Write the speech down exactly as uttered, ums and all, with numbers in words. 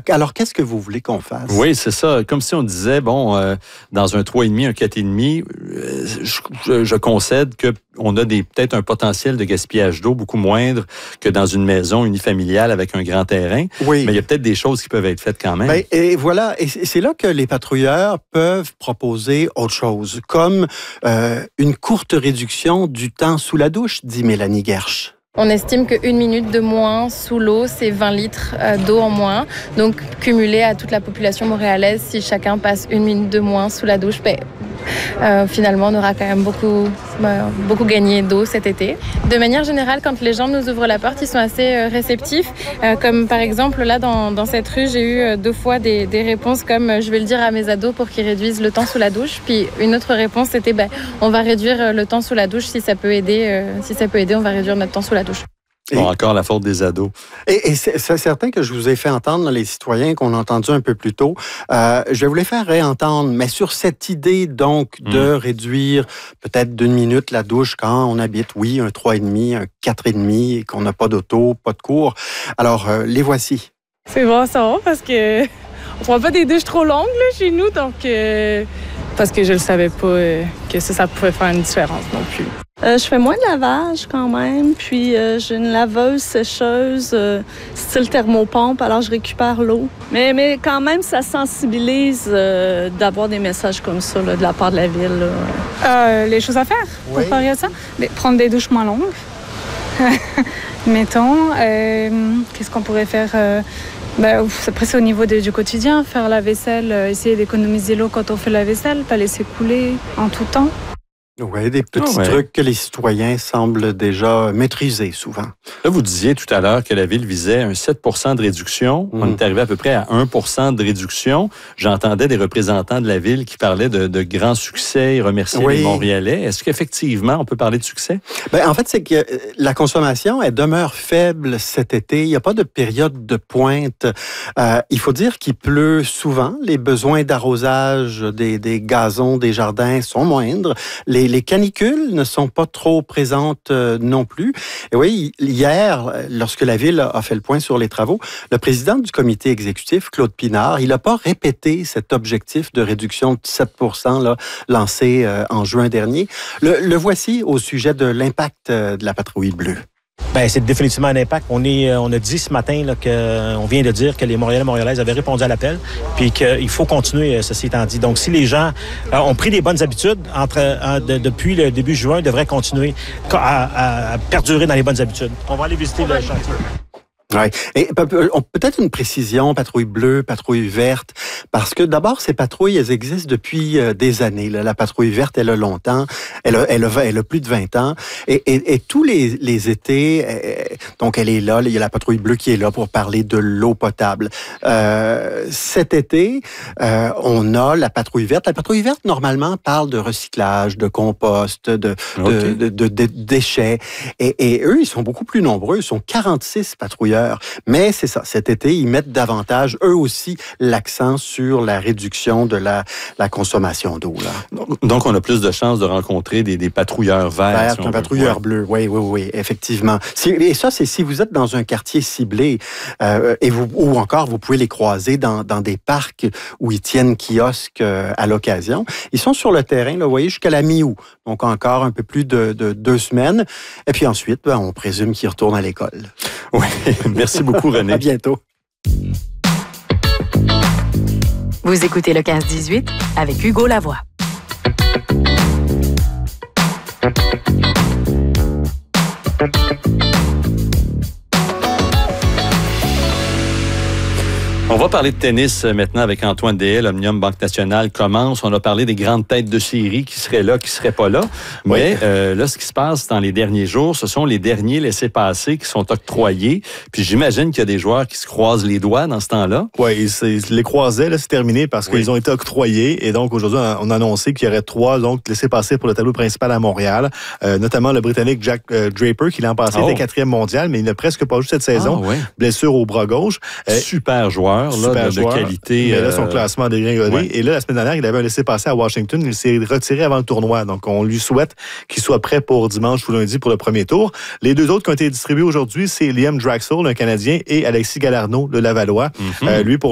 Alors, qu'est-ce que vous voulez qu'on fasse? Oui, c'est ça. Comme si on disait, bon, euh, dans un trois virgule cinq, un quatre virgule cinq, euh, je, je, je concède qu'on a des, peut-être un potentiel de gaspillage d'eau beaucoup moindre que dans une maison unifamiliale avec un grand terrain. Oui. Mais il y a peut-être des choses qui peuvent être faites quand même. Ben, et voilà, et c'est là que les patrouilleurs peuvent proposer autre chose, comme euh, une courte réduction du temps sous la douche, dit Mélanie Gersh. On estime qu'une minute de moins sous l'eau, c'est vingt litres d'eau en moins. Donc, cumulé à toute la population montréalaise, si chacun passe une minute de moins sous la douche, ben, euh, finalement, on aura quand même beaucoup, euh, beaucoup gagné d'eau cet été. De manière générale, quand les gens nous ouvrent la porte, ils sont assez euh, réceptifs. Euh, comme par exemple, là, dans, dans cette rue, j'ai eu euh, deux fois des, des réponses comme euh, « je vais le dire à mes ados pour qu'ils réduisent le temps sous la douche ». Puis une autre réponse, c'était ben, « on va réduire le temps sous la douche si ça peut aider. Euh, si ça peut aider, on va réduire notre temps sous la douche ». Bon, et, encore la faute des ados. Et, et c'est, c'est certain que je vous ai fait entendre, les citoyens qu'on a entendus un peu plus tôt. Euh, je vais vous les faire réentendre, mais sur cette idée, donc, de mmh. réduire peut-être d'une minute la douche quand on habite, oui, un trois virgule cinq, un quatre virgule cinq, et qu'on n'a pas d'auto, pas de cours. Alors, euh, les voici. C'est bon, ça va, parce que on prend pas des douches trop longues là, chez nous, donc... Euh, parce que je ne savais pas euh, que ça, ça pouvait faire une différence non plus. Euh, je fais moins de lavage quand même, puis euh, j'ai une laveuse sécheuse euh, style thermopompe, alors je récupère l'eau. Mais, mais quand même, ça sensibilise euh, d'avoir des messages comme ça là, de la part de la ville. Euh, les choses à faire pour oui. parler à ça? Prendre des douches moins longues. Mettons, euh, qu'est-ce qu'on pourrait faire? Euh, Ben, après, c'est au niveau de, du quotidien. Faire la vaisselle, euh, essayer d'économiser l'eau quand on fait la vaisselle, pas laisser couler en tout temps. Oui, des petits oh, ouais. trucs que les citoyens semblent déjà maîtriser souvent. Là, vous disiez tout à l'heure que la Ville visait un sept pour cent de réduction. Mmh. On est arrivé à peu près à un pour cent de réduction. J'entendais des représentants de la Ville qui parlaient de, de grands succès et remerciaient oui. les Montréalais. Est-ce qu'effectivement, on peut parler de succès? Ben, en fait, c'est que la consommation, elle demeure faible cet été. Il n'y a pas de période de pointe. Euh, il faut dire qu'il pleut souvent. Les besoins d'arrosage des, des gazons, des jardins sont moindres. Les Les canicules ne sont pas trop présentes euh, non plus. Et oui, hier, lorsque la Ville a fait le point sur les travaux, le président du comité exécutif, Claude Pinard, il n'a pas répété cet objectif de réduction de sept pour cent là, lancé euh, en juin dernier. Le, le voici au sujet de l'impact euh, de la patrouille bleue. Bien, c'est définitivement un impact. On, est, on a dit ce matin là, que, on vient de dire que les Montréalais et Montréalaises avaient répondu à l'appel, puis qu'il faut continuer, ceci étant dit. Donc, si les gens euh, ont pris des bonnes habitudes entre, euh, de, depuis le début juin, ils devraient continuer à, à, à perdurer dans les bonnes habitudes. On va aller visiter le chantier. Oui. Et peut-être une précision, patrouille bleue, patrouille verte, parce que d'abord, ces patrouilles, elles existent depuis des années. La patrouille verte, elle a longtemps, elle a, elle a, elle a plus de vingt ans, et, et, et tous les, les étés, donc elle est là, il y a la patrouille bleue qui est là pour parler de l'eau potable. Euh, cet été, euh, on a la patrouille verte. La patrouille verte, normalement, parle de recyclage, de compost, de, okay. de, de, de, de déchets, et, et eux, ils sont beaucoup plus nombreux, ils sont quarante-six patrouilleurs. Mais c'est ça, cet été, ils mettent davantage, eux aussi, l'accent sur la réduction de la, la consommation d'eau. Là. Donc, on a plus de chances de rencontrer des, des patrouilleurs verts. Vert, si un patrouilleur ouais. bleu, oui, oui, oui, effectivement. Si, et ça, c'est si vous êtes dans un quartier ciblé, euh, et vous, ou encore, vous pouvez les croiser dans, dans des parcs où ils tiennent kiosques euh, à l'occasion. Ils sont sur le terrain, là, vous voyez, jusqu'à la mi-août. Donc, encore un peu plus de, de deux semaines. Et puis ensuite, ben, on présume qu'ils retournent à l'école. Oui. Merci beaucoup, René. À bientôt. Vous écoutez le quinze dix-huit avec Hugo Lavoie. On va parler de tennis maintenant avec Antoine Deshaies. L'Omnium Banque Nationale commence. On a parlé des grandes têtes de série qui seraient là, qui seraient pas là. Mais oui. euh, là, ce qui se passe dans les derniers jours, ce sont les derniers laissez-passer qui sont octroyés. Puis j'imagine qu'il y a des joueurs qui se croisent les doigts dans ce temps-là. Oui, ils les croisaient, là, c'est terminé parce oui. qu'ils ont été octroyés. Et donc, aujourd'hui, on a annoncé qu'il y aurait trois donc laissez-passer pour le tableau principal à Montréal. Euh, notamment le Britannique Jack euh, Draper, qui l'an passé oh. était quatrième mondial, mais il n'a presque pas joué cette saison. Ah, oui. Blessure au bras gauche. Euh, Super joueur. Là, super de, joueur, de qualité. Mais là, son classement a dégringolé. Ouais. Et là, la semaine dernière, il avait un laissez-passer à Washington. Il s'est retiré avant le tournoi. Donc, on lui souhaite qu'il soit prêt pour dimanche ou lundi pour le premier tour. Les deux autres qui ont été distribués aujourd'hui, c'est Liam Draxler, un Canadien, et Alexis Galarneau, le Lavallois. Mm-hmm. Euh, lui, pour